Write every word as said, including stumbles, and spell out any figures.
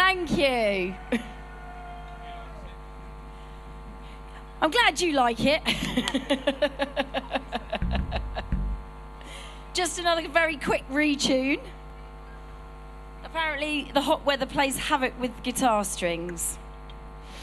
Thank you. I'm glad you like it. Just another very quick retune. Apparently, the hot weather plays havoc with guitar strings.